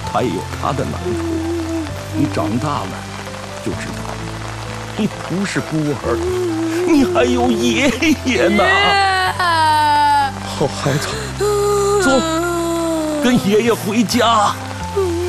他也有他的难处。你长大了就知道，你不是孤儿，你还有爷爷呢。好孩子，走，跟爷爷回家。